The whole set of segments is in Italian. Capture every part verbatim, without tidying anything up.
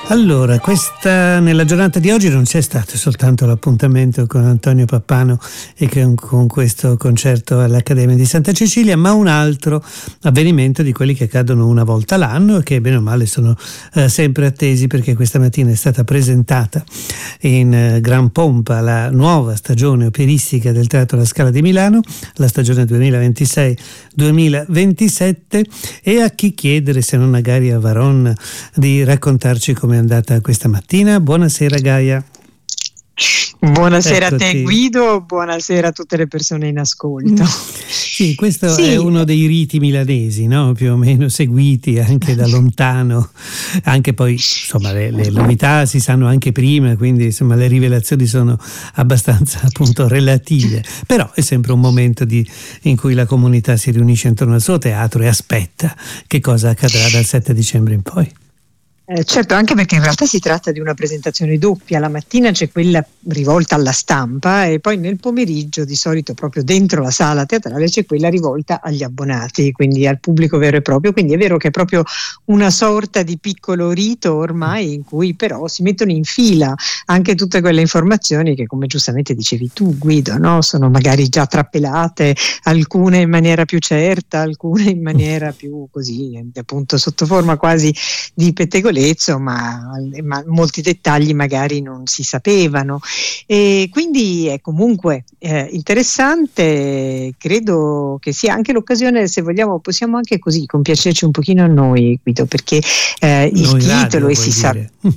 Allora, questa nella giornata di oggi non c'è stato soltanto l'appuntamento con Antonio Pappano e con, con questo concerto all'Accademia di Santa Cecilia, ma un altro avvenimento di quelli che accadono una volta l'anno e che bene o male sono eh, sempre attesi, perché questa mattina è stata presentata in eh, gran pompa la nuova stagione operistica del Teatro alla Scala di Milano, la stagione duemilaventisei duemilaventisette, e a chi chiedere se non a Gaia Varon di raccontarci come è andata questa mattina. Buonasera Gaia. Buonasera Eccoti. A te Guido, buonasera a tutte le persone in ascolto. Sì, questo sì. è uno dei riti milanesi, no? Più o meno seguiti anche da lontano, anche poi insomma le, le novità si sanno anche prima, quindi insomma le rivelazioni sono abbastanza appunto relative, però è sempre un momento di, in cui la comunità si riunisce intorno al suo teatro e aspetta che cosa accadrà dal sette dicembre in poi. Eh, certo, anche perché in realtà si tratta di una presentazione doppia. La mattina c'è quella rivolta alla stampa e poi nel pomeriggio, di solito proprio dentro la sala teatrale, c'è quella rivolta agli abbonati, quindi al pubblico vero e proprio. Quindi è vero che è proprio una sorta di piccolo rito ormai, in cui però si mettono in fila anche tutte quelle informazioni che, come giustamente dicevi tu Guido, no? Sono magari già trappelate, alcune in maniera più certa, alcune in maniera più così, appunto sotto forma quasi di pettegolezzo. Ma, ma molti dettagli magari non si sapevano, e quindi è comunque eh, interessante. Credo che sia anche l'occasione, se vogliamo possiamo anche così compiacerci un pochino noi Guido, perché eh, il noi titolo radio, e si sa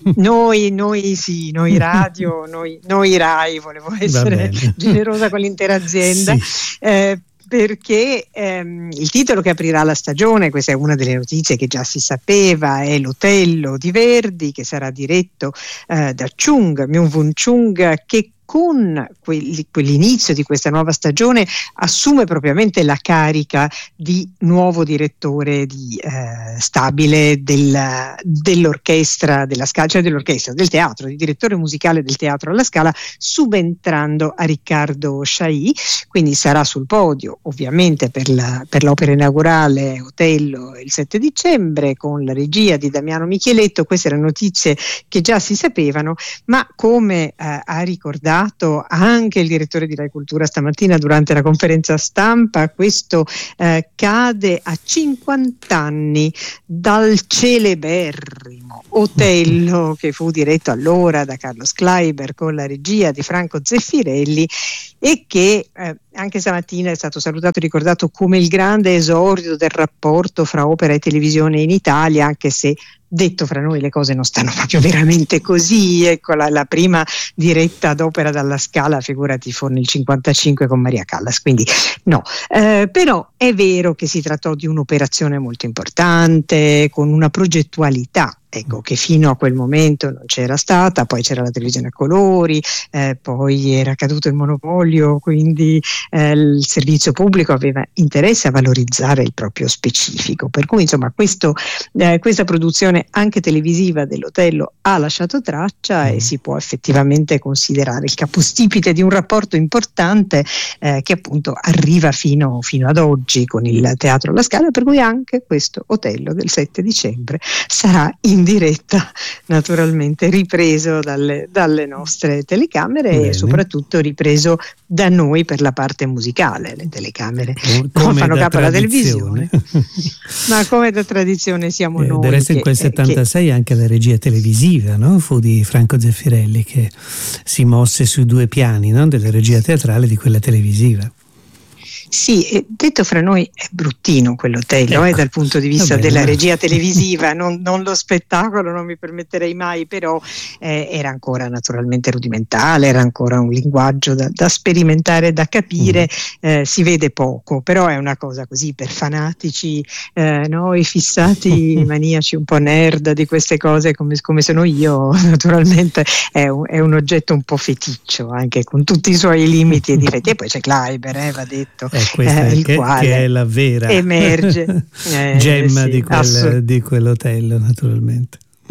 noi, noi sì, noi radio noi, noi Rai, volevo essere generosa con l'intera azienda, sì. eh, perché ehm, il titolo che aprirà la stagione, questa è una delle notizie che già si sapeva, è l'Otello di Verdi, che sarà diretto eh, da Chung, Myung-Whun Chung, che con quelli, quell'inizio di questa nuova stagione assume propriamente la carica di nuovo direttore di, eh, stabile del, dell'orchestra della Scala, cioè dell'orchestra del teatro, di direttore musicale del Teatro alla Scala, subentrando a Riccardo Chailly. Quindi sarà sul podio ovviamente per, la, per l'opera inaugurale Otello il sette dicembre, con la regia di Damiano Micheletto. Queste erano notizie che già si sapevano, ma come eh, ha ricordato anche il direttore di Rai Cultura stamattina durante la conferenza stampa, questo eh, cade a cinquanta anni dal celeberrimo Otello, che fu diretto allora da Carlos Kleiber con la regia di Franco Zeffirelli, e che eh, anche stamattina è stato salutato e ricordato come il grande esordio del rapporto fra opera e televisione in Italia, anche se detto fra noi le cose non stanno proprio veramente così. Ecco, la, la prima diretta d'opera dalla Scala, figurati, fu nel cinquantacinque con Maria Callas, quindi no, eh, però è vero che si trattò di un'operazione molto importante, con una progettualità, ecco, che fino a quel momento non c'era stata. Poi c'era la televisione a colori, eh, poi era caduto il monopolio, quindi eh, il servizio pubblico aveva interesse a valorizzare il proprio specifico, per cui insomma questo, eh, questa produzione anche televisiva dell'Otello ha lasciato traccia mm. e si può effettivamente considerare il capostipite di un rapporto importante eh, che appunto arriva fino, fino ad oggi con il Teatro alla Scala, per cui anche questo Otello del sette dicembre sarà in diretta, naturalmente ripreso dalle, dalle nostre telecamere. Bene. E soprattutto ripreso da noi per la parte musicale. Le telecamere non fanno capo alla televisione ma come da tradizione siamo eh, noi. Del resto in quel settantasei che... anche la regia televisiva, no? Fu di Franco Zeffirelli, che si mosse sui due piani, no? Della regia teatrale e di quella televisiva. Sì, detto fra noi è bruttino quell'Otello, ecco. eh, dal punto di vista della regia televisiva, non, non lo spettacolo, non mi permetterei mai, però eh, era ancora naturalmente rudimentale, era ancora un linguaggio da, da sperimentare, da capire, mm. eh, si vede poco, però è una cosa così per fanatici, eh, no? I fissati maniaci un po' nerd di queste cose, come, come sono io, naturalmente è un, è un oggetto un po' feticcio, anche con tutti i suoi limiti e difetti. E poi c'è Kleiber, eh, va detto. Eh, questa eh, è, che, che è la vera emerge eh, gemma sì, di, quel, di quell'Otello, naturalmente.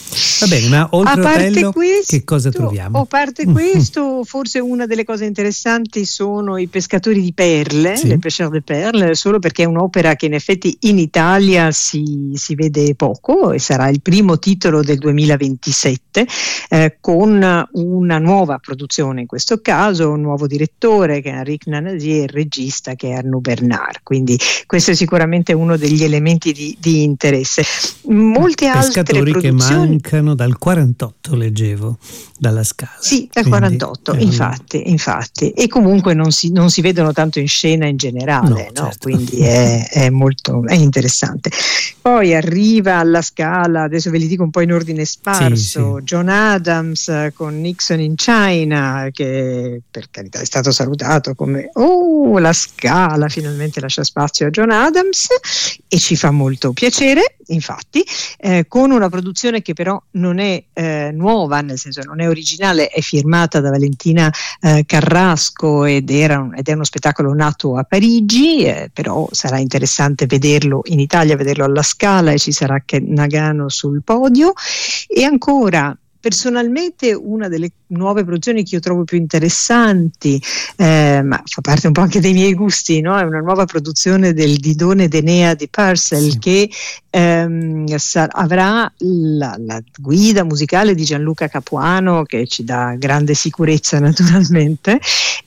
Va bene, ma oltre a Otello questo, che cosa troviamo? A parte questo, forse una delle cose interessanti sono i pescatori di perle, sì. Le pêcheurs de perles, solo perché è un'opera che in effetti in Italia si, si vede poco e sarà il primo titolo del duemilaventisette, eh, con una nuova produzione in questo caso, un nuovo direttore che è Enric Nanasier e il regista che è Arnaud Bernard, quindi questo è sicuramente uno degli elementi di, di interesse. Molte altre pescatori produzioni che mancano dal quarantotto, leggevo, dalla Scala. Sì, dal quindi, quarantotto, eh, infatti, infatti, e comunque non si, non si vedono tanto in scena in generale, no, no? Certo. Quindi è, è molto è interessante. Poi arriva alla Scala, adesso ve li dico un po' in ordine sparso, sì, sì. John Adams con Nixon in China, che per carità è stato salutato come oh, la Scala finalmente lascia spazio a John Adams, e ci fa molto piacere, infatti, eh, con una produzione che però non è eh, nuova, nel senso non è originale, è firmata da Valentina eh, Carrasco ed, era un, ed è uno spettacolo nato a Parigi, eh, però sarà interessante vederlo in Italia, vederlo alla Scala, e ci sarà anche Nagano sul podio. E ancora, personalmente, una delle nuove produzioni che io trovo più interessanti, eh, ma fa parte un po' anche dei miei gusti, no? È una nuova produzione del Didone d'Enea di Purcell, sì. che ehm, sa- avrà la, la guida musicale di Gianluca Capuano, che ci dà grande sicurezza naturalmente,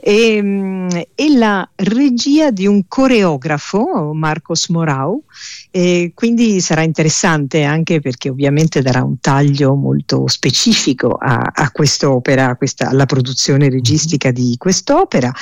e, e la regia di un coreografo, Marcos Morau, e quindi sarà interessante anche perché ovviamente darà un taglio molto specifico a, a quest'opera, a questa, alla produzione registica di quest'opera.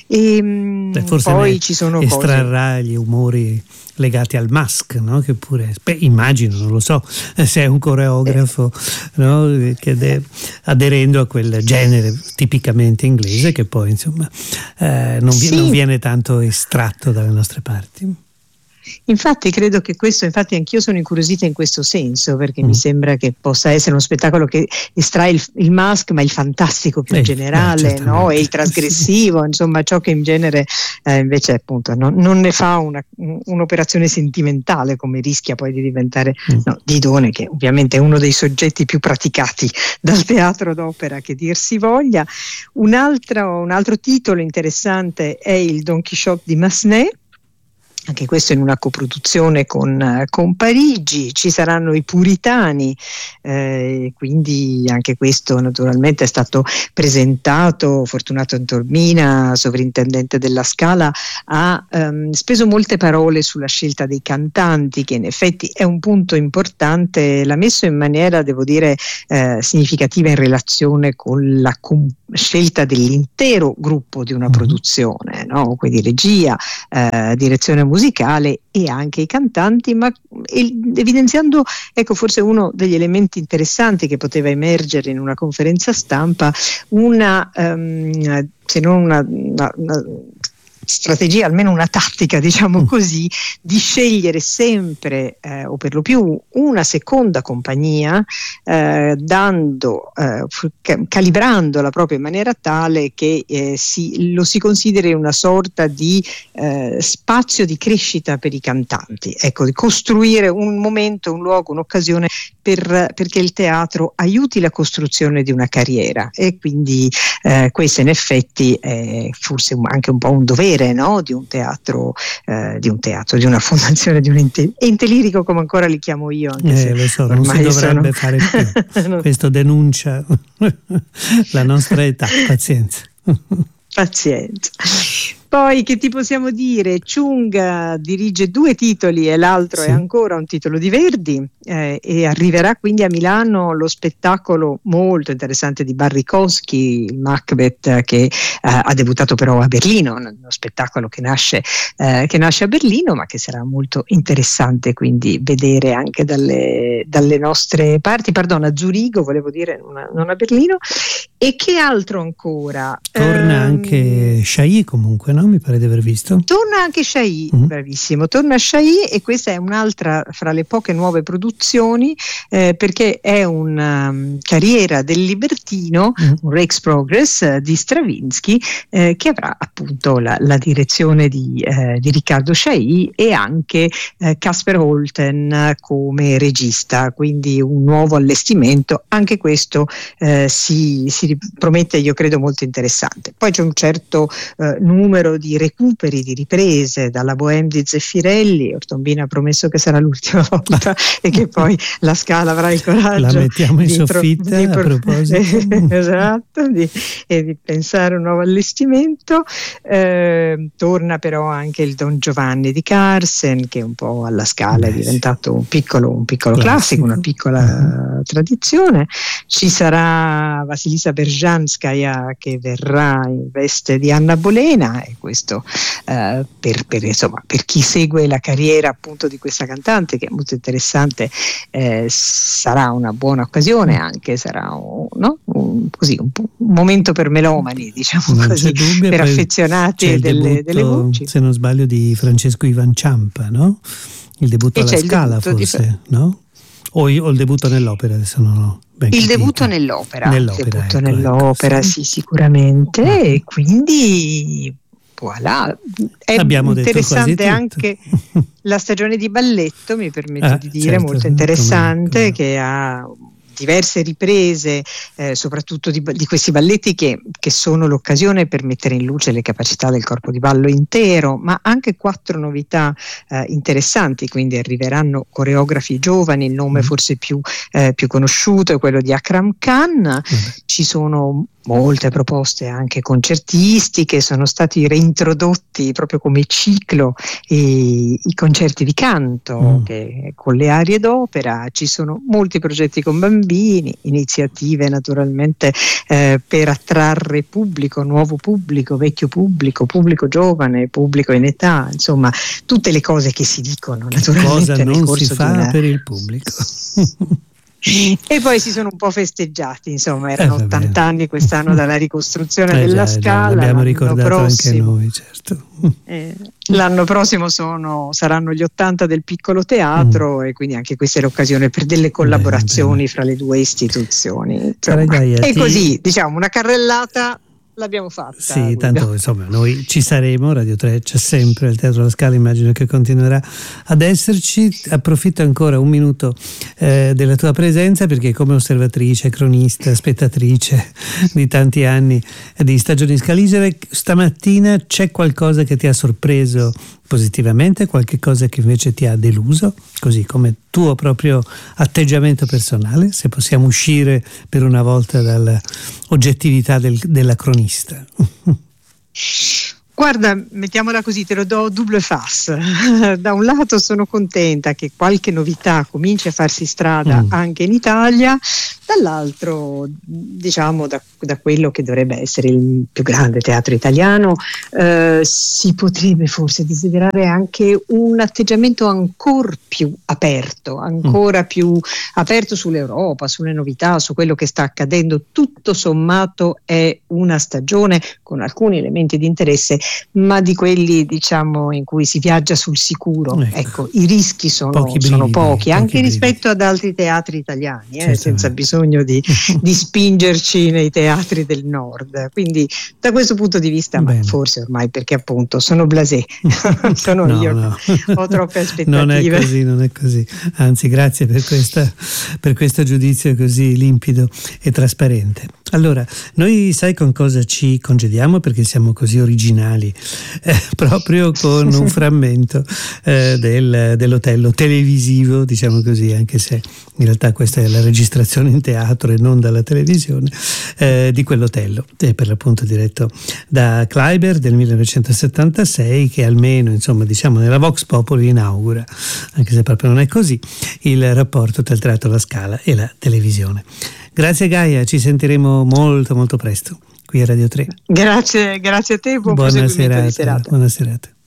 E Beh, forse poi ci sono estrarrà cose... gli umori legati al mask, no? Che pure, beh, immagino, non lo so, se è un coreografo, eh. no? Che de- aderendo a quel genere tipicamente inglese che poi insomma eh, non, vi- sì. non viene tanto estratto dalle nostre parti. Infatti credo che questo, infatti anch'io sono incuriosita in questo senso, perché mm. mi sembra che possa essere uno spettacolo che estrae il, il mask, ma il fantastico più eh, generale, beh, no? E il trasgressivo, sì. Insomma ciò che in genere eh, invece appunto no, non ne fa una, un'operazione sentimentale, come rischia poi di diventare mm. no, Didone, che ovviamente è uno dei soggetti più praticati dal teatro d'opera, che dir si voglia. Un altro, un altro titolo interessante è il Don Chisciotte di Massenet, anche questo in una coproduzione con, con Parigi. Ci saranno i Puritani, eh, quindi anche questo naturalmente è stato presentato. Fortunato Antormina, sovrintendente della Scala, ha ehm, speso molte parole sulla scelta dei cantanti, che in effetti è un punto importante, l'ha messo in maniera, devo dire, eh, significativa in relazione con la com- scelta dell'intero gruppo di una produzione, no? Quindi regia, eh, direzione musicale e anche i cantanti, ma evidenziando, ecco, forse uno degli elementi interessanti che poteva emergere in una conferenza stampa, una um, se non una, una, una strategia, almeno una tattica, diciamo così, di scegliere sempre eh, o per lo più una seconda compagnia, eh, dando eh, ca- calibrandola proprio in maniera tale che eh, si, lo si consideri una sorta di eh, spazio di crescita per i cantanti, ecco, di costruire un momento, un luogo, un'occasione per, perché il teatro aiuti la costruzione di una carriera, e quindi eh, questo in effetti è forse anche un po' un dovere, no? Di un teatro, eh, di un teatro, di una fondazione, di un ente, ente lirico, come ancora li chiamo io, anche eh, se lo so, non si dovrebbe sono... fare più. no. Questo denuncia la nostra età, pazienza. Pazienza. Poi che ti possiamo dire? Chung dirige due titoli e l'altro sì. è ancora un titolo di Verdi, eh, e arriverà quindi a Milano lo spettacolo molto interessante di Barrikowski, il Macbeth, che eh, ha debuttato però a Berlino, uno spettacolo che nasce, eh, che nasce a Berlino, ma che sarà molto interessante quindi vedere anche dalle, dalle nostre parti, perdono, a Zurigo volevo dire, non a, non a Berlino. E che altro ancora? Torna um, anche Chailly comunque, no? Mi pare di aver visto. Torna anche Chailly, mm-hmm. bravissimo, torna Chailly, e questa è un'altra fra le poche nuove produzioni traduzioni, eh, perché è una um, carriera del libertino, mm. un Rex Progress uh, di Stravinsky, eh, che avrà appunto la, la direzione di, eh, di Riccardo Chailly e anche Casper eh, Holten come regista, quindi un nuovo allestimento, anche questo eh, si, si promette, io credo, molto interessante. Poi c'è un certo eh, numero di recuperi, di riprese dalla Bohème di Zeffirelli. Ortombina ha promesso che sarà l'ultima volta e che poi la Scala avrà il coraggio la mettiamo in di soffitta pro, di a pro, proposito esatto, di, e di pensare un nuovo allestimento. Eh, torna però anche il Don Giovanni di Carsen, che un po' alla Scala Beh, è diventato un piccolo, un piccolo classico, classico, una piccola uh-huh. tradizione. Ci sarà Vasilisa Berzhanskaya che verrà in veste di Anna Bolena, e questo uh, per, per, insomma, per chi segue la carriera appunto di questa cantante, che è molto interessante, eh, sarà una buona occasione, anche sarà un, no? un, così, un, un momento per melomani, diciamo non così, dubbio, per affezionati delle, debutto, delle voci. Se non sbaglio, di Francesco Ivan Ciampa, no? Il debutto e alla Scala forse, di... no? O, o il debutto nell'opera, adesso non ho ben il capito. debutto nell'opera, nell'opera, il debutto ecco, nell'opera ecco, sì, sì sicuramente, mm. e quindi voilà. È Abbiamo interessante anche la stagione di balletto, mi permetto ah, di dire, certo, molto interessante, come, come. che ha diverse riprese, eh, soprattutto di, di questi balletti che, che sono l'occasione per mettere in luce le capacità del corpo di ballo intero, ma anche quattro novità eh, interessanti, quindi arriveranno coreografi giovani, il nome mm. forse più, eh, più conosciuto è quello di Akram Khan, mm. ci sono molte proposte anche concertistiche, sono stati reintrodotti proprio come ciclo i, i concerti di canto mm. che, con le arie d'opera, ci sono molti progetti con bambini, iniziative naturalmente eh, per attrarre pubblico, nuovo pubblico, vecchio pubblico, pubblico giovane, pubblico in età, insomma tutte le cose che si dicono naturalmente cosa nel non corso si fa di una... per il pubblico. E poi si sono un po' festeggiati, insomma erano eh, ottanta anni quest'anno dalla ricostruzione eh, della già, Scala, già, l'abbiamo ricordato prossimo, anche noi, certo. eh, l'anno prossimo sono, saranno gli ottanta del piccolo teatro mm. e quindi anche questa è l'occasione per delle collaborazioni bene, bene. fra le due istituzioni, Gaia, e ti... così diciamo una carrellata l'abbiamo fatta. Sì, Guido. Tanto insomma noi ci saremo, Radio tre c'è sempre, il Teatro La Scala immagino che continuerà ad esserci. Approfitto ancora un minuto eh, della tua presenza, perché come osservatrice, cronista, spettatrice di tanti anni di Stagioni Scaligere, stamattina c'è qualcosa che ti ha sorpreso positivamente, qualche cosa che invece ti ha deluso, così come tuo proprio atteggiamento personale, se possiamo uscire per una volta dall'oggettività del, della cronista? Guarda, mettiamola così, te lo do double face. Da un lato sono contenta che qualche novità cominci a farsi strada mm. anche in Italia, dall'altro diciamo da, da quello che dovrebbe essere il più grande teatro italiano eh, si potrebbe forse desiderare anche un atteggiamento ancora più aperto, ancora mm. più aperto sull'Europa, sulle novità, su quello che sta accadendo. Tutto sommato è una stagione con alcuni elementi di interesse, ma di quelli diciamo in cui si viaggia sul sicuro. Ecco, ecco i rischi sono pochi, sono brividi, pochi anche pochi rispetto brividi. ad altri teatri italiani, eh, certo, senza bisogno di, di spingerci nei teatri del nord. Quindi da questo punto di vista, ma forse ormai perché appunto sono blasé, sono no, io, no. ho troppe aspettative. Non è così, non è così. Anzi, grazie per, questa, per questo giudizio così limpido e trasparente. Allora, noi sai con cosa ci congediamo, perché siamo così originali, eh, proprio con un frammento eh, del, dell'Otello televisivo, diciamo così, anche se in realtà questa è la registrazione in teatro e non dalla televisione, eh, di quell'Otello, è per l'appunto diretto da Kleiber del millenovecentosettantasei, che almeno insomma diciamo nella Vox Populi inaugura, anche se proprio non è così, il rapporto tra il teatro La Scala e la televisione. Grazie Gaia, ci sentiremo molto molto presto qui a Radio tre. Grazie, grazie a te, buon buona proseguimento serata, di serata. Buona serata.